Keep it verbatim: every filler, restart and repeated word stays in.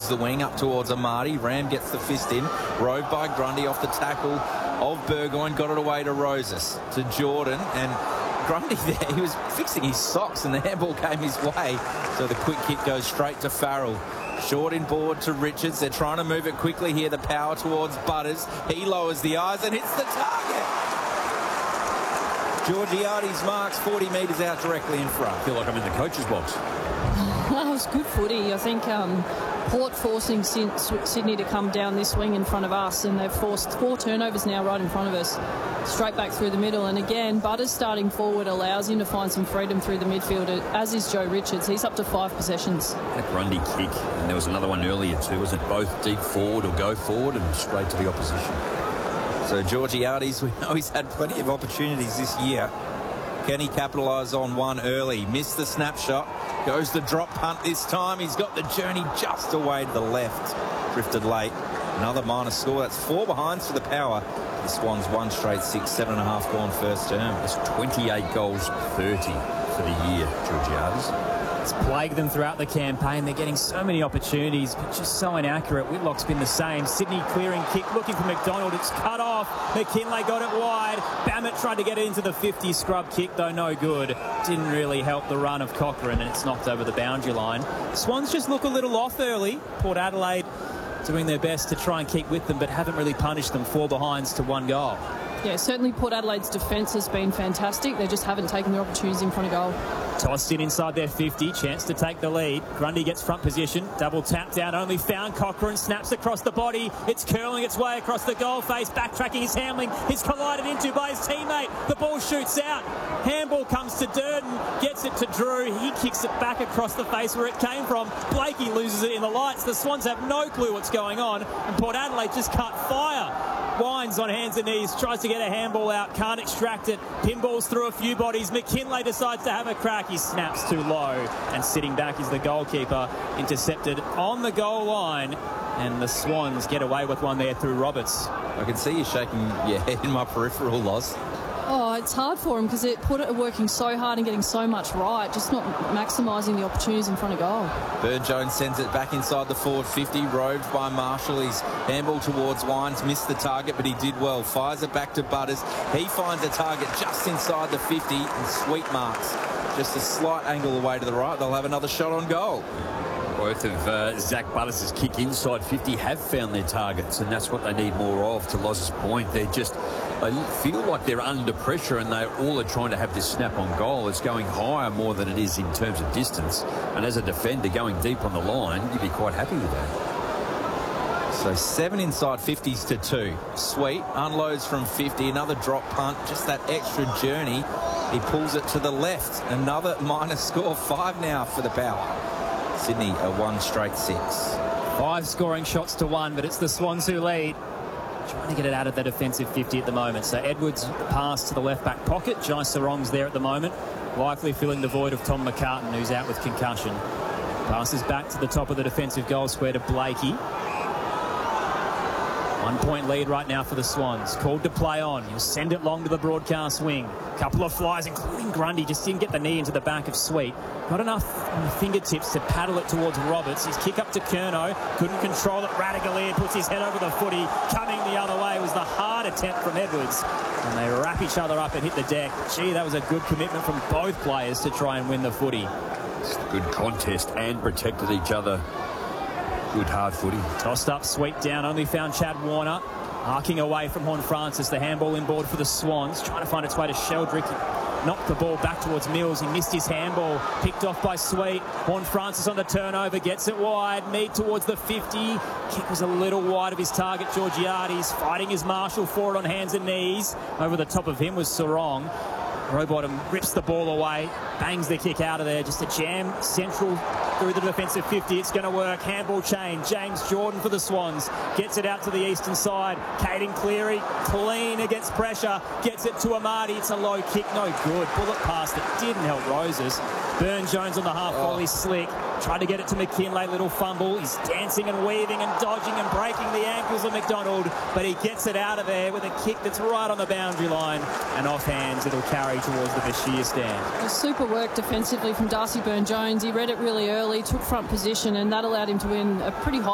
towards the wing, up towards Amati. Ram gets the fist in. Rode by Grundy off the tackle of Burgoyne. Got it away to Roses, to Jordan. And Grundy there, he was fixing his socks and the handball came his way. So the quick kick goes straight to Farrell. Short in board to Richards. They're trying to move it quickly here. The power towards Butters. He lowers the eyes and hits the target. Georgiades marks forty metres out directly in front. I feel like I'm in the coach's box. That was good footy. I think um, Port forcing Sydney to come down this wing in front of us, and they've forced four turnovers now right in front of us, straight back through the middle. And again, Butters starting forward allows him to find some freedom through the midfield, as is Joe Richards. He's up to five possessions. That Grundy kick, and there was another one earlier too. Was it both deep forward or go forward and straight to the opposition? So Georgiades, we know he's had plenty of opportunities this year. Can he capitalise on one early? Missed the snapshot. Goes the drop punt this time. He's got the journey just away to the left. Drifted late. Another minor score. That's four behinds for the power. The Swans one straight six, seven and a half gone first term. It's twenty-eight goals, thirty for the year, Georgiades. It's plagued them throughout the campaign. They're getting so many opportunities, but just so inaccurate. Whitlock's been the same. Sydney clearing kick, looking for McDonald. It's cut off. McKinlay got it wide. Bammett tried to get it into the fifty. Scrub kick, though, no good. Didn't really help the run of Cochrane, and it's knocked over the boundary line. Swans just look a little off early. Port Adelaide doing their best to try and keep with them, but haven't really punished them. Four behinds to one goal. Yeah, certainly Port Adelaide's defence has been fantastic. They just haven't taken their opportunities in front of goal. Tossed in inside their fifty, chance to take the lead. Grundy gets front position, double tap down, only found Cochrane, snaps across the body. It's curling its way across the goal face, backtracking his handling. He's collided into by his teammate. The ball shoots out. Handball comes to Durden, gets it to Drew. He kicks it back across the face where it came from. Blakey loses it in the lights. The Swans have no clue what's going on, and Port Adelaide just cut fire. Wines on hands and knees, tries to get a handball out, can't extract it. Pinballs through a few bodies. McKinlay decides to have a crack. He snaps too low, and sitting back is the goalkeeper. Intercepted on the goal line, and the Swans get away with one there through Roberts. I can see you shaking your head in my peripheral, Loz. Oh, it's hard for him because it put it working so hard and getting so much right, just not maximising the opportunities in front of goal. Burgoyne sends it back inside the forward fifty, roved by Marshall. He's handball towards Wines, missed the target, but he did well. Fires it back to Butters. He finds a target just inside the fifty, and sweet marks. Just a slight angle away to the right. They'll have another shot on goal. Both of uh, Zach Butters' kick inside fifty have found their targets, and that's what they need more of. To Loz's point, they're just, they feel like they're under pressure, and they all are trying to have this snap on goal. It's going higher more than it is in terms of distance, and as a defender going deep on the line, you'd be quite happy with that. So seven inside fifties to two. Sweet unloads from fifty, another drop punt, just that extra journey. He pulls it to the left. Another minus score, five now for the power. Sydney a one straight six. Five scoring shots to one, but it's the Swans who lead. Trying to get it out of the defensive fifty at the moment. So Edwards pass to the left back pocket. Jai Sarong's there at the moment, likely filling the void of Tom McCartan, who's out with concussion. Passes back to the top of the defensive goal square to Blakey. One point lead right now for the Swans. Called to play on. He'll send it long to the broadcast wing. Couple of flies, including Grundy. Just didn't get the knee into the back of Sweet. Not enough on the fingertips to paddle it towards Roberts. His kick up to Curnow. Couldn't control it. Radagalier puts his head over the footy. Coming the other way. It was the hard attempt from Edwards. And they wrap each other up and hit the deck. Gee, that was a good commitment from both players to try and win the footy. It's a good contest and protected each other. Good hard footy. Tossed up, Sweet down. Only found Chad Warner. Arcing away from Horne-Francis. The handball inboard for the Swans. Trying to find its way to Sheldrick. Knocked the ball back towards Mills. He missed his handball. Picked off by Sweet. Horne-Francis on the turnover. Gets it wide. Mead towards the fifty. Kick was a little wide of his target, Georgiades. Fighting his Marshall forward on hands and knees. Over the top of him was Sarong. Rowbottom rips the ball away. Bangs the kick out of there. Just a jam central through the defensive fifty. It's going to work. Handball chain. James Jordan for the Swans. Gets it out to the eastern side. Caden Cleary clean against pressure. Gets it to Amati. It's a low kick. No good. Bullet past it. Didn't help Roses. Burne-Jones on the half volley. Oh. Slick. Tried to get it to McKinlay. Little fumble. He's dancing and weaving and dodging and breaking the ankles of McDonald. But he gets it out of there with a kick that's right on the boundary line. And off hands, it'll carry towards the Bashir stand. A super work defensively from Darcy Burne-Jones. He read it really early, took front position, and that allowed him to win a pretty high